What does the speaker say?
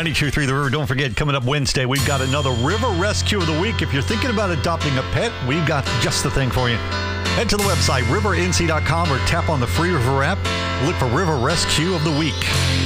92.3 The River. Don't forget, coming up Wednesday, we've got another River Rescue of the Week. If you're thinking about adopting a pet, we've got just the thing for you. Head to the website, rivernc.com, or tap on the free River app. Look for River Rescue of the Week.